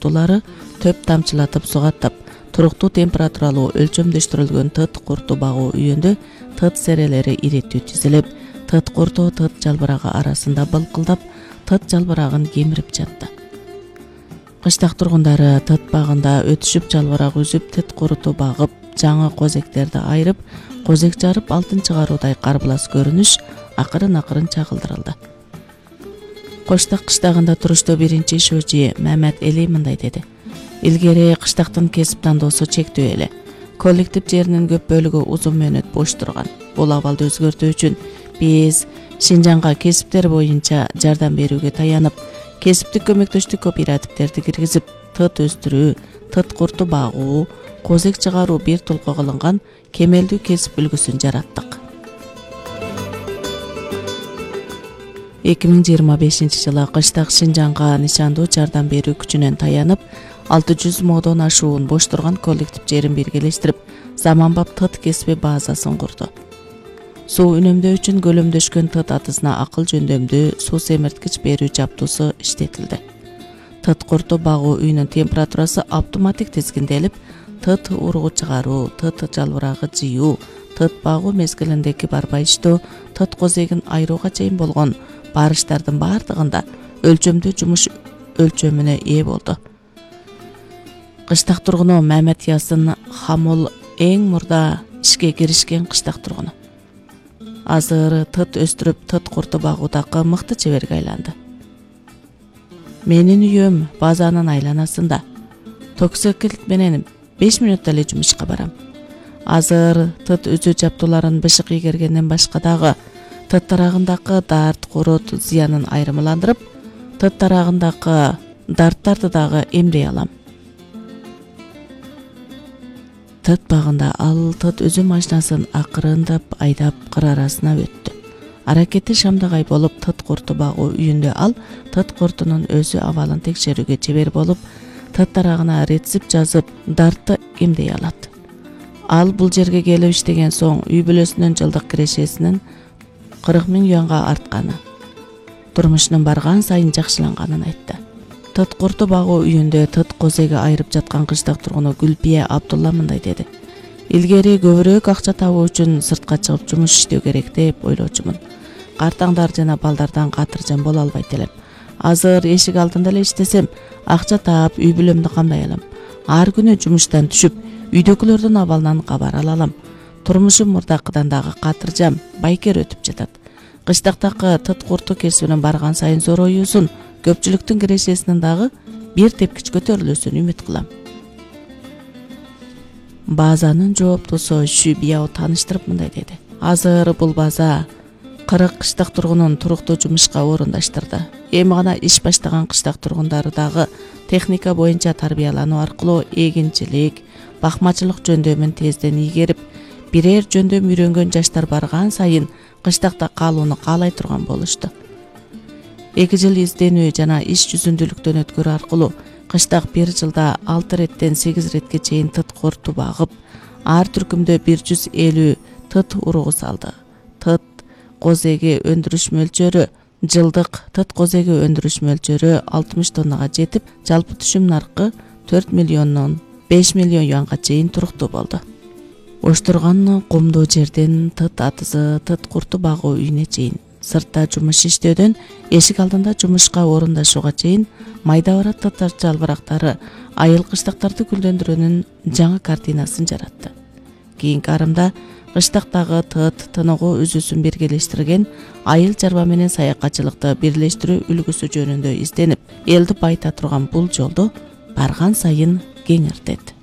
куртулары төп тамчылатып сугаттап, туруктуу температуралуу өлчөмдөштүрүлгөн тыт курту багуу үйүндө тыт серелери иреттүү тизилип, тыт курту тыт жалбырагы арасында былкылдап, тыт жалбырагын кемирип жатты. Кыштак тургундары тыт багында өтүшүп жалбырак үзүп, тыт курту багып, жаңы козектерди айырып, козек жарып алтын чыгаруудай карбылас көрүнүш акырын чагылдырылды. Коштак кыштагында турушта биринчи шөжи Мамат Эли мындай деди. Илгери кыштактын кесип тандоосу чектүү эле. Коллектив жеринин көп бөлүгү узун мөөнөт бош турган. Бул абалды өзгөртүү үчүн биз Шинжаңга кесиптер боюнча жардам берүүгө таянып, кесиптик көмөктөштүк кооперативдерди киргизип, тыт өстүрүү, тыт курту багуу, козек чыгаруу бир толко кылынган кемелдүү кесип үлгүсүн жараттык. 2025 жылы кыштак Шинжаңга нишандуу жардам берүү күчүнөн таянып, 600 модон ашуун бош турган коллектив жерин биргелештирип, заманбап тыт кесиби базасын курду. Суу үнөмдөө үчүн көлөмдөшкөн тыт атысына акыл жөндөмдүү суу семирткич берүү жабдуусу иштетилди. Тыт курту багуу үйүнүн температурасы автоматик тизгинделип, тыт ургу чыгаруу, тыт жалбырагы жыюу, тыт багуу мезгилиндеги барбайыштоо, тыт козегин айырууга чейин болгон барыштардын бардыгында өлчөмдүү жумуш өлчөмүнө ээ болду. Кыштак тургуну Мамат Ясын Хамол эң мурда ишке киришкен кыштак тургуну. Азыр тыт өстүрүп, тыт курту багуудагы мыкты чеберге айланды. Менин үйөм базанын айланасында. Токсокилт менен 5 мүнөттө эле жумушка барам. Азыр тыт үзүү жабдууларын бышык ийгергенден башка дагы тыт тарагындагы дарт, курут зыянын айырмаландырып, тыт тарагындагы дарттарды дагы эмдей алам. Тыт багында ал тыт үзүү машинасын акырындап айдап кыр арасына өттү. Аракети шамдагай болуп, тыт курту багуу үйүндө ал тыт куртунун өзү абалын текшерүүгө чебер болуп, тыт тарагына рецепт жазып, дартты эмдей алат. Ал бул жерге келип иштеген соң үй бүлөсүнүн жылдык кирешесинин 40 000 юанга артканы, турмушунун барган сайын жакшыланганын айтты. Тыт курту багуу үйүндө тыт козеги айырып жаткан кыштак тургуну Гүлпия Абдулла мындай деди. Илгери көбүрөөк акча табуу үчүн сыртка чыгып жумуш иштөө керек деп ойлочумун. Картаңдар жана балдардан катыржан боло албайт элем. Азыр эшик алдында эле иштесем, акча таап, үй бүлөмдү камдай алам. Ар күнү жумуштан түшүп, үйдөгүлөрдүн абалынан кабар ала алам. Турмушум мурдакыдан дагы катыржам, байкер өтүп жатат. Кыштактагы тыт курту кесибинин барган сайын зороюусун, көпчүлүктүн кирешесинин дагы бир тепкич көтөрүлүүсүн үмүт кылам. Базанын жооптусу Шүбияу тааныштырып мындай деди. Азыр бул база 40 кыштак тургунун туруктуу жумушка орундаштырды. Эми гана иш баштаган кыштак тургундары дагы техника боюнча тарбиялануу аркылуу эгинчилик, бакмачылык жөндөмүн тезден ийгерип, бирер жөндөм үйрөнгөн жаштар барган сайын кыштакта калууну каалай турган болушту. 2 жыл изденүү жана иш жүзүндүүлүктөн өткөрүү аркылуу кыштак 1 жылда 6 реттен 8 ретке чейин тыт курту багып, ар түркүмдө 150 тыт ургу салды. Тыт козеги өндүрүш мөлчөрү, жылдык тыт козеги өндүрүш мөлчөрү 60 тоннага жетип, жалпы түшүм наркы 4 миллиондон 5 миллион юанга чейин туруктуу болду. Бош турган кумдуу жерден тыт атызы, тыт курту багуу үйүнө чейин, сыртта жумуш иштөөдөн эшик алдында жумушка орундашууга чейин майда бара тыт жалбырактары айыл кыштактарды гүлдөндүрүүнүн жаңы картинасын жаратты. Кийинки арымда кыштактагы тыт тыныгуу үзүүсүн биргелештирген айыл чарба менен саякатчылыкты бирлештирүү үлгүсү жөнүндө изденип, элди байыта турган бул жолду барган сайын кеңиртет.